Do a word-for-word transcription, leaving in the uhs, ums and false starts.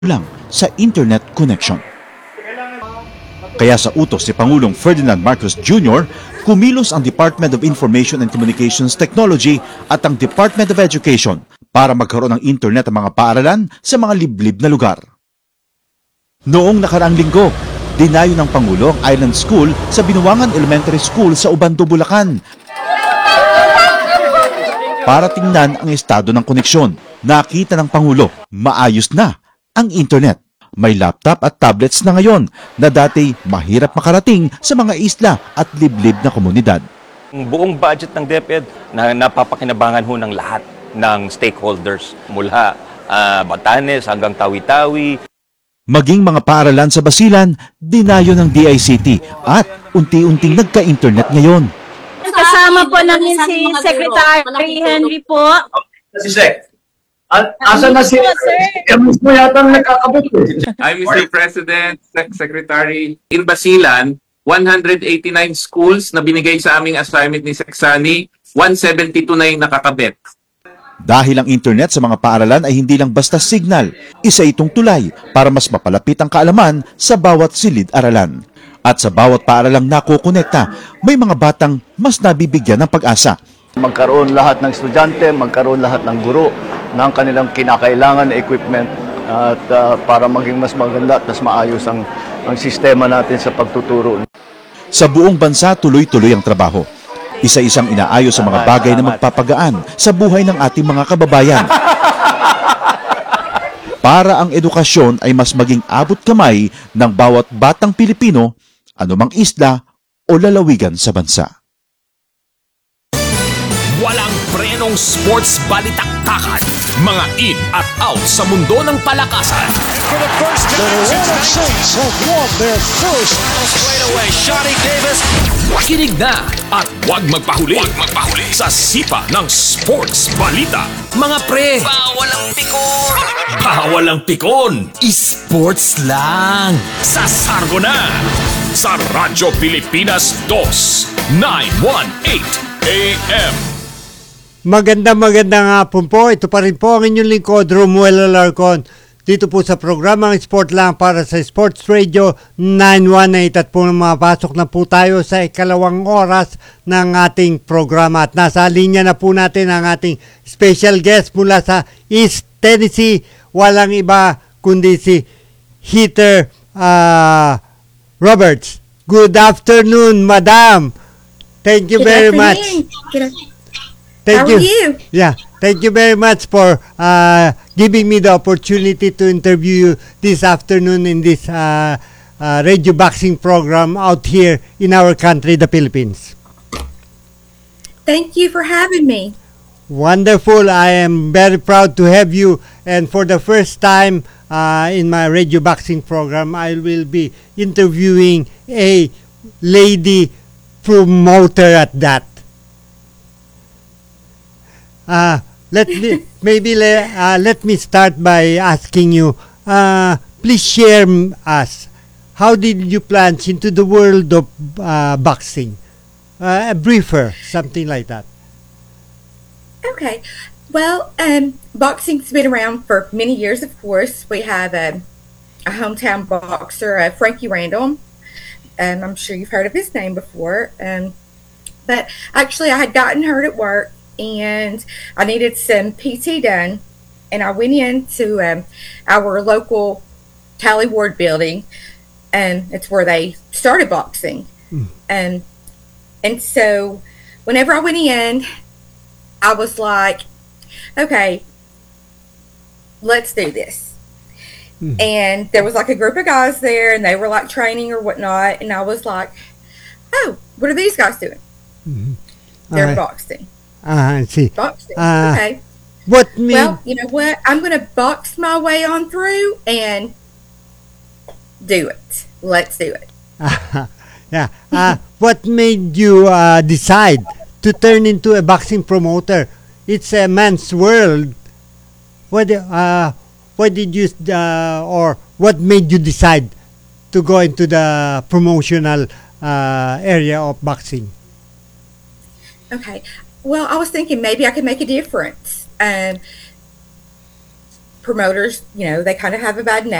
lang sa internet connection. Kaya sa utos si Pangulong Ferdinand Marcos Junior, kumilos ang Department of Information and Communications Technology at ang Department of Education para magkaroon ng internet ang mga paaralan sa mga liblib na lugar. Noong nakaraang linggo, dinayo ng Pangulo ang Island School sa Binuangan Elementary School sa Ubando, Bulacan para tingnan ang estado ng koneksyon. Nakita ng Pangulo, maayos na ang internet. May laptop at tablets na ngayon na dati mahirap makarating sa mga isla at liblib na komunidad. Ang buong budget ng DepEd na napapakinabangan ho ng lahat ng stakeholders mula uh, Batanes hanggang Tawi-Tawi. Maging mga paaralan sa Basilan, dinayo ng D I C T at unti-unting nagka-internet ngayon. Kasama po namin si Secretary Henry po. Si Sec. At asa na si Emus mo yata nakakabot eh. I'm Mister President, Sec Secretary. In Basilan, one hundred eighty-nine schools na binigay sa aming assignment ni Seksani, one seventy-two na yung nakakabit. Dahil ang internet sa mga paaralan ay hindi lang basta signal, isa itong tulay para mas mapalapit ang kaalaman sa bawat silid-aralan. At sa bawat paaralang nakukonekta, may mga batang mas nabibigyan ng pag-asa. Magkaroon lahat ng estudyante, magkaroon lahat ng guro ng kanilang kinakailangan na equipment at uh, para maging mas maganda at mas maayos ang, ang sistema natin sa pagtuturo. Sa buong bansa, tuloy-tuloy ang trabaho. Isa-isang inaayos sa mga bagay na magpapagaan sa buhay ng ating mga kababayan. Para ang edukasyon ay mas maging abot kamay ng bawat batang Pilipino, anumang isla o lalawigan sa bansa. Walang prenong sports balitaktakan. Mga in at out sa mundo ng palakasan. For the first time, the Red Saints have won their first. Straight away, Shotty Davis. Kinig na at huwag magpahuli. Huwag magpahuli sa sipa ng sports balita. Mga pre, bawal ang pikon. Bawal ang pikon. Sports lang. Sa Sargo na. Sa Radyo Pilipinas two, nine eighteen A M. Maganda magandang hapon po. Ito pa rin po ang inyong lingkod, Romuel Alarcon. Dito po sa programang Sport Lang para sa Sports Radio nine eighteen at po mapasok na po tayo sa ikalawang oras ng ating programa. At nasa linya na po natin ang ating special guest mula sa East Tennessee. Walang iba kundi si Heather uh, Roberts. Good afternoon, Madam. Thank you Good very afternoon. much. Good afternoon. Thank How you. are you? Yeah, thank you very much for uh, giving me the opportunity to interview you this afternoon in this uh, uh, radio boxing program out here in our country, the Philippines. Thank you for having me. Wonderful. I am very proud to have you. And for the first time uh, in my radio boxing program, I will be interviewing a lady promoter at that. Uh, let me maybe le, uh, let me start by asking you. Uh, please share m- us. How did you plunge into the world of uh, boxing? Uh, a briefer, something like that. Okay. Well, um, boxing's been around for many years, of course. We have a, a hometown boxer, uh, Frankie Randall. Um, I'm sure you've heard of his name before. Um, but actually, I had gotten hurt at work, and I needed some P T done. And I went into um, our local Tally Ward building, and it's where they started boxing. Mm. And, and so whenever I went in, I was like, okay, let's do this. Mm. And there was like a group of guys there, and they were like training or whatnot. And I was like, oh, what are these guys doing? Mm-hmm. They're right. boxing. Uh, I see. Boxing. Uh, okay. What made... Well, you know what? I'm going to box my way on through and do it. Let's do it. yeah. Uh, what made you uh, decide to turn into a boxing promoter? It's a man's world. What, uh, what did you, uh, or what made you decide to go into the promotional uh, area of boxing? Okay. Well, I was thinking maybe I could make a difference. Um, promoters, you know, they kind of have a bad name.